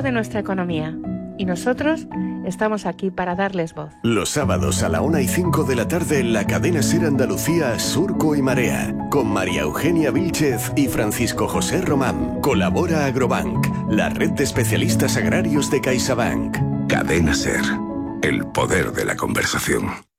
motor de nuestra economía. Y nosotros estamos aquí para darles voz. Los sábados a la 1:05 de la tarde en la cadena SER Andalucía, Surco y Marea, con María Eugenia Vílchez y Francisco José Román. Colabora Agrobank, la red de especialistas agrarios de CaixaBank. Cadena SER, el poder de la conversación.